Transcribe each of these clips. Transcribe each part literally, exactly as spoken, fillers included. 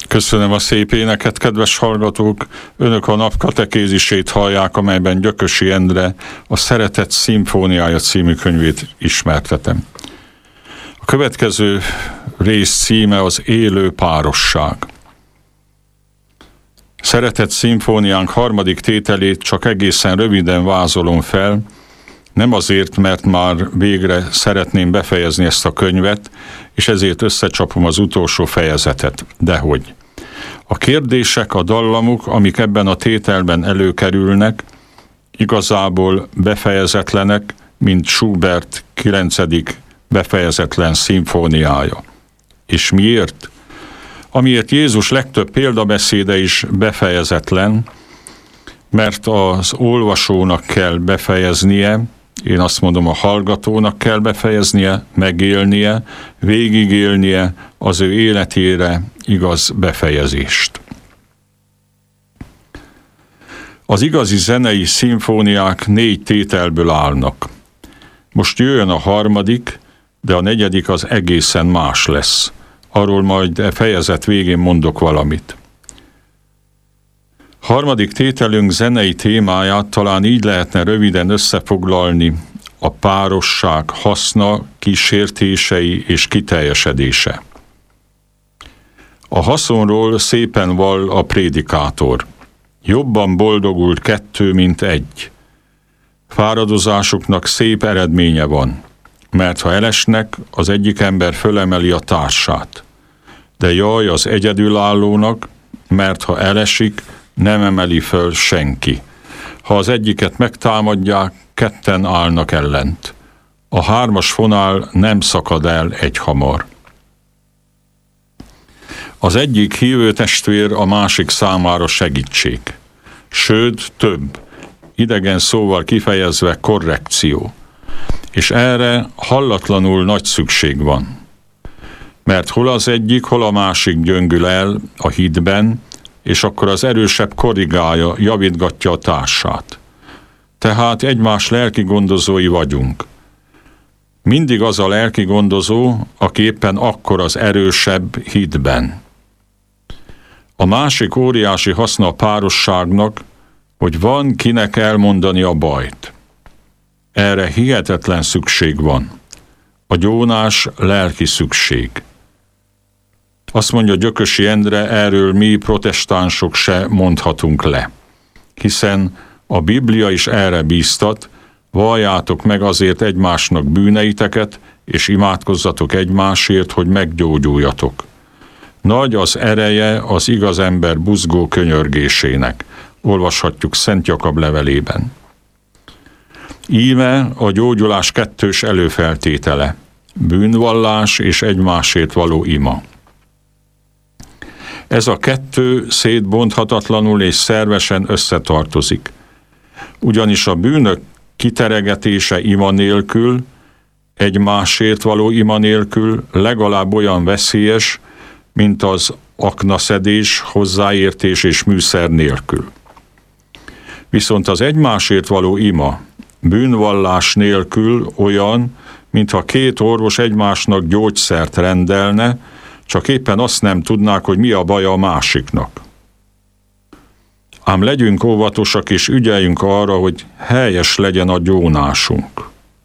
Köszönöm a szép éneket, kedves hallgatók! Önök a napkatekézisét hallják, amelyben Gyökösi Endre a Szeretet szimfóniája című könyvét ismertetem. A következő rész címe az Élő párosság. Szeretet szimfóniánk harmadik tételét csak egészen röviden vázolom fel, nem azért, mert már végre szeretném befejezni ezt a könyvet, és ezért összecsapom az utolsó fejezetet. Dehogy. A kérdések, a dallamok, amik ebben a tételben előkerülnek, igazából befejezetlenek, mint Schubert kilencedik befejezetlen szimfóniája. És miért? Amiért Jézus legtöbb példabeszéde is befejezetlen, mert az olvasónak kell befejeznie, én azt mondom, a hallgatónak kell befejeznie, megélnie, végigélnie az ő életére igaz befejezést. Az igazi zenei szimfóniák négy tételből állnak. Most jöjjön a harmadik, de a negyedik az egészen más lesz. Arról majd a fejezet végén mondok valamit. Harmadik tételünk zenei témáját talán így lehetne röviden összefoglalni: a párosság haszna, kísértései és kiteljesedése. A haszonról szépen vall a prédikátor. Jobban boldogult kettő, mint egy. Fáradozásuknak szép eredménye van, mert ha elesnek, az egyik ember fölemeli a társát. De jaj az egyedülállónak, mert ha elesik, nem emeli föl senki. Ha az egyiket megtámadják, ketten állnak ellent. A hármas fonál nem szakad el egyhamar. Az egyik hívő testvér a másik számára segítség. Sőt, több, idegen szóval kifejezve korrekció. És erre hallatlanul nagy szükség van. Mert hol az egyik, hol a másik gyöngül el a hitben, és akkor az erősebb korrigálja, javítgatja a társát. Tehát egymás lelki gondozói vagyunk. Mindig az a lelki gondozó, aki éppen akkor az erősebb hitben. A másik óriási haszna a párosságnak, hogy van kinek elmondani a bajt. Erre hihetetlen szükség van. A gyónás lelki szükség. Azt mondja Gyökösi Endre, erről mi protestánsok se mondhatunk le. Hiszen a Biblia is erre bíztat, valljátok meg azért egymásnak bűneiteket, és imádkozzatok egymásért, hogy meggyógyuljatok. Nagy az ereje az igaz ember buzgó könyörgésének. Olvashatjuk Szent Jakab levelében. Íme a gyógyulás kettős előfeltétele. Bűnvallás és egymásért való ima. Ez a kettő szétbonthatatlanul és szervesen összetartozik. Ugyanis a bűnök kiteregetése ima nélkül, egymásért való ima nélkül legalább olyan veszélyes, mint az aknaszedés, hozzáértés és műszer nélkül. Viszont az egymásért való ima bűnvallás nélkül olyan, mintha két orvos egymásnak gyógyszert rendelne, csak éppen azt nem tudnák, hogy mi a baja a másiknak. Ám legyünk óvatosak és ügyeljünk arra, hogy helyes legyen a gyónásunk.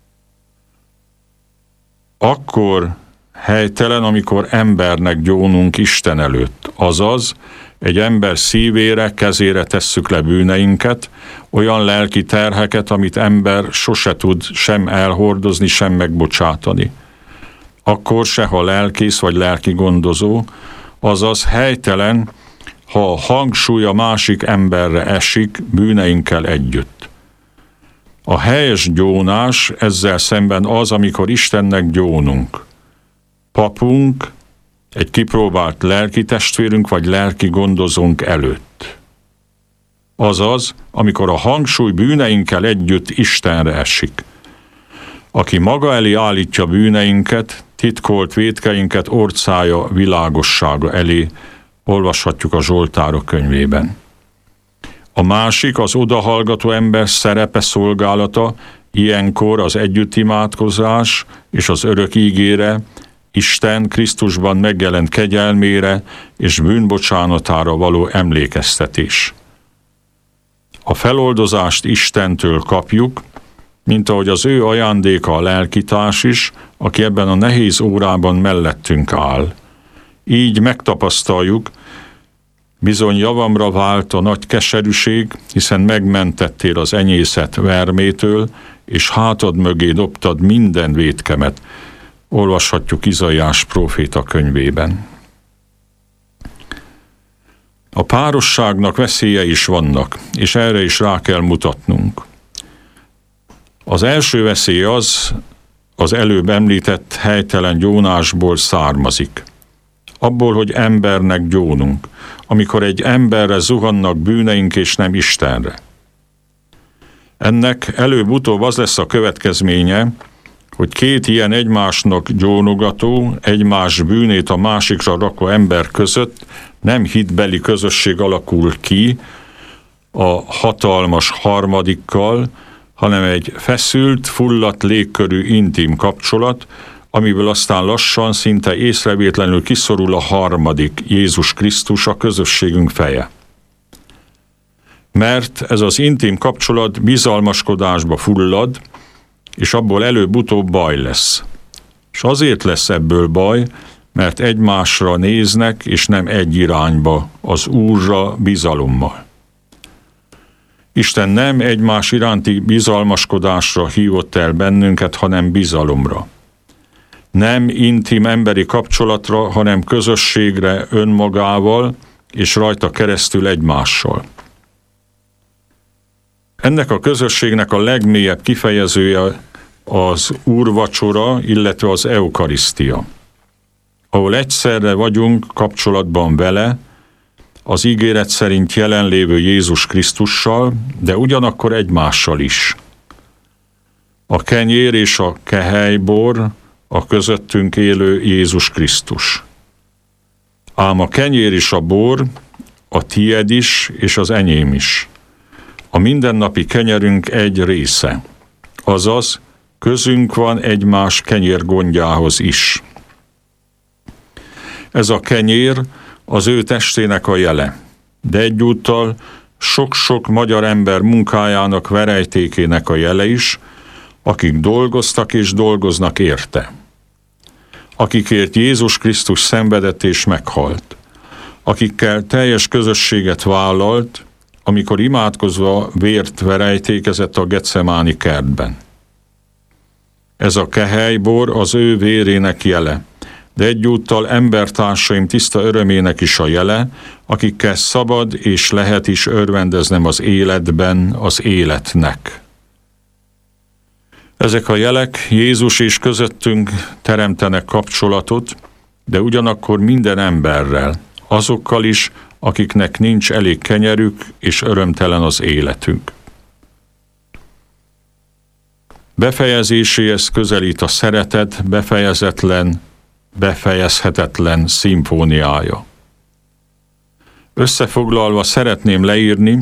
Akkor helytelen, amikor embernek gyónunk Isten előtt, azaz egy ember szívére, kezére tesszük le bűneinket, olyan lelki terheket, amit ember sose tud sem elhordozni, sem megbocsátani. Akkor se, ha lelkész vagy lelki gondozó, azaz helytelen, ha a hangsúly a másik emberre esik bűneinkkel együtt. A helyes gyónás ezzel szemben az, amikor Istennek gyónunk. Papunk, egy kipróbált lelki testvérünk vagy lelki gondozónk előtt. Azaz, amikor a hangsúly bűneinkkel együtt Istenre esik. Aki maga elé állítja bűneinket, titkolt vétkeinket orcája világossága elé, olvashatjuk a Zsoltárok könyvében. A másik, az odahallgató ember szerepe, szolgálata, ilyenkor az együttimádkozás és az örök ígére, Isten Krisztusban megjelent kegyelmére és bűnbocsánatára való emlékeztetés. A feloldozást Istentől kapjuk, mint ahogy az ő ajándéka a lelkitárs is, aki ebben a nehéz órában mellettünk áll. Így megtapasztaljuk, bizony javamra vált a nagy keserűség, hiszen megmentettél az enyészet vermétől, és hátad mögé dobtad minden vétkemet. Olvashatjuk Izaiás próféta könyvében. A párosságnak veszélye is vannak, és erre is rá kell mutatnunk. Az első veszély az, az előbb említett helytelen gyónásból származik. Abból, hogy embernek gyónunk, amikor egy emberre zuhannak bűneink és nem Istenre. Ennek előbb-utóbb az lesz a következménye, hogy két ilyen egymásnak gyónogató, egymás bűnét a másikra rakva ember között nem hitbeli közösség alakul ki a hatalmas harmadikkal, hanem egy feszült, fulladt légkörű intim kapcsolat, amiből aztán lassan, szinte észrevétlenül kiszorul a harmadik, Jézus Krisztus, a közösségünk feje. Mert ez az intim kapcsolat bizalmaskodásba fullad, és abból előbb-utóbb baj lesz. És azért lesz ebből baj, mert egymásra néznek, és nem egy irányba, az Úrra bizalommal. Isten nem egymás iránti bizalmaskodásra hívott el bennünket, hanem bizalomra. Nem intim emberi kapcsolatra, hanem közösségre önmagával, és rajta keresztül egymással. Ennek a közösségnek a legmélyebb kifejezője az úrvacsora, illetve az eukarisztia, ahol egyszerre vagyunk kapcsolatban vele, az ígéret szerint jelenlévő Jézus Krisztussal, de ugyanakkor egymással is. A kenyér és a kehelybor a közöttünk élő Jézus Krisztus. Ám a kenyér és a bor a tied is, és az enyém is. A mindennapi kenyerünk egy része, azaz közünk van egymás kenyérgondjához is. Ez a kenyér az ő testének a jele, de egyúttal sok-sok magyar ember munkájának verejtékének a jele is, akik dolgoztak és dolgoznak érte. Akikért Jézus Krisztus szenvedett és meghalt. Akikkel teljes közösséget vállalt, amikor imádkozva vért verejtékezett a Getsemáni kertben. Ez a kehely-bor az ő vérének jele, de egyúttal embertársaim tiszta örömének is a jele, akikkel szabad és lehet is örvendeznem az életben, az életnek. Ezek a jelek Jézus és közöttünk teremtenek kapcsolatot, de ugyanakkor minden emberrel, azokkal is, akiknek nincs elég kenyerük, és örömtelen az életük. Befejezéséhez közelít a szeretet befejezetlen, befejezhetetlen szimfóniája. Összefoglalva szeretném leírni,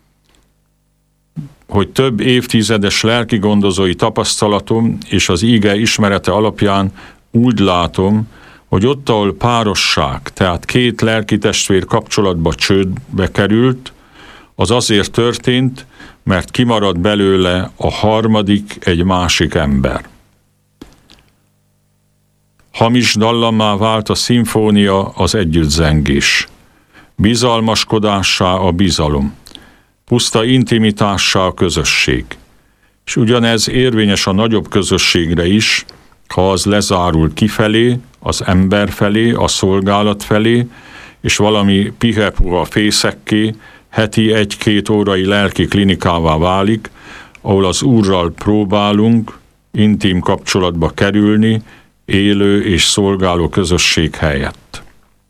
hogy több évtizedes lelkigondozói tapasztalatom és az íge ismerete alapján úgy látom, hogy ott, ahol párosság, tehát két lelkitestvér kapcsolatba csődbe került, az azért történt, mert kimarad belőle a harmadik, egy másik ember. Hamis dallammá vált a szimfónia, az együttzengés. Bizalmaskodássá a bizalom. Puszta intimitássá a közösség. És ugyanez érvényes a nagyobb közösségre is, ha az lezárul kifelé, az ember felé, a szolgálat felé, és valami pihepuha fészekké, heti egy-két órai lelki klinikává válik, ahol az Úrral próbálunk intim kapcsolatba kerülni, élő és szolgáló közösség helyett.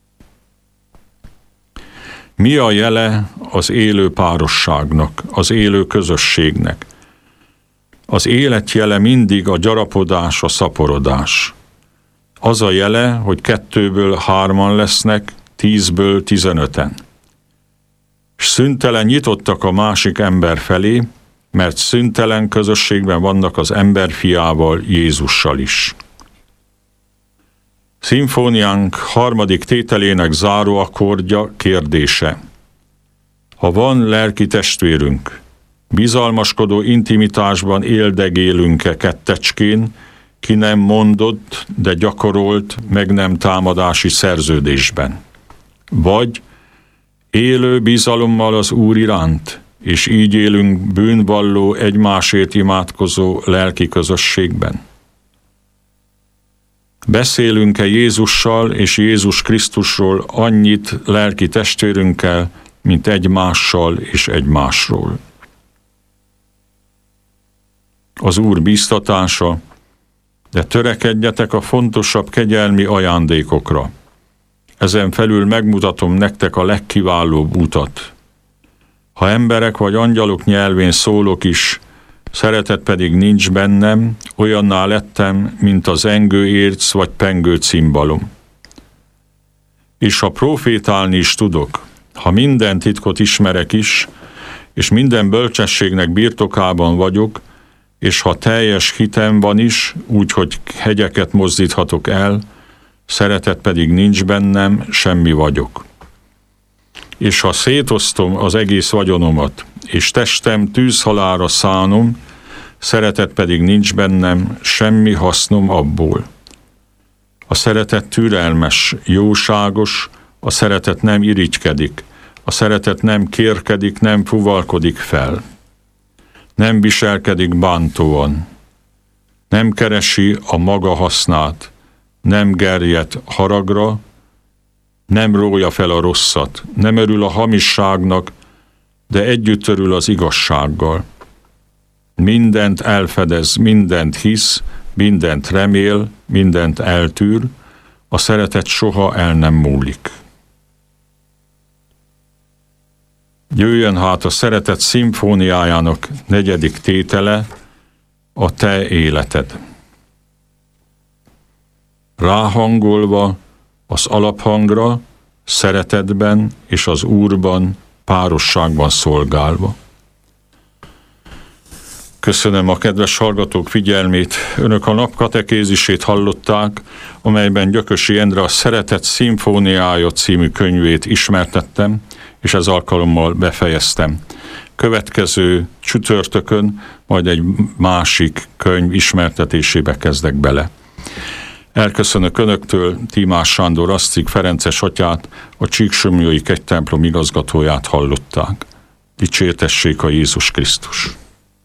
Mi a jele az élő párosságnak, az élő közösségnek? Az élet jele mindig a gyarapodás, a szaporodás. Az a jele, hogy kettőből hárman lesznek, tízből tizenöten. S szüntelen nyitottak a másik ember felé, mert szüntelen közösségben vannak az ember fiával, Jézussal is. Szimfóniánk harmadik tételének záró akkordja kérdése. Ha van lelki testvérünk, bizalmaskodó intimitásban éldegélünk-e kettecskén, ki nem mondott, de gyakorolt, meg nem támadási szerződésben? Vagy élő bizalommal az Úr iránt, és így élünk bűnvalló, egymásért imádkozó lelki közösségben? Beszélünk-e Jézussal és Jézus Krisztusról annyit lelki testvérünkkel, mint egymással és egymásról? Az Úr bíztatása, de törekedjetek a fontosabb kegyelmi ajándékokra. Ezen felül megmutatom nektek a legkiválóbb utat. Ha emberek vagy angyalok nyelvén szólok is, szeretet pedig nincs bennem, olyanná lettem, mint az engő érc vagy pengő cimbalom. És ha profétálni is tudok, ha minden titkot ismerek is, és minden bölcsességnek birtokában vagyok, és ha teljes hitem van is, úgy, hogy hegyeket mozdíthatok el, szeretet pedig nincs bennem, semmi vagyok. És ha szétosztom az egész vagyonomat, és testem tűzhalálra szánom, szeretet pedig nincs bennem, semmi hasznom abból. A szeretet türelmes, jóságos, a szeretet nem irigykedik, a szeretet nem kérkedik, nem fuvalkodik fel. Nem viselkedik bántóan, nem keresi a maga hasznát, nem gerjed haragra, nem rója fel a rosszat, nem örül a hamisságnak, de együtt örül az igazsággal. Mindent elfedez, mindent hisz, mindent remél, mindent eltűr, a szeretet soha el nem múlik. Jöjjön hát a szeretet szimfóniájának negyedik tétele, a te életed. Ráhangolva az alaphangra, szeretetben és az Úrban, párosságban szolgálva. Köszönöm a kedves hallgatók figyelmét. Önök a napkatekézisét hallották, amelyben Gyökösi Endre a Szeretet szimfóniája című könyvét ismertettem, és ez alkalommal befejeztem. Következő csütörtökön majd egy másik könyv ismertetésébe kezdek bele. Elköszönök Önöktől, Tímás Sándor Asztrik Ferences atyát, a Csíksomlyói Kegytemplom igazgatóját hallották. Dicsértessék a Jézus Krisztus!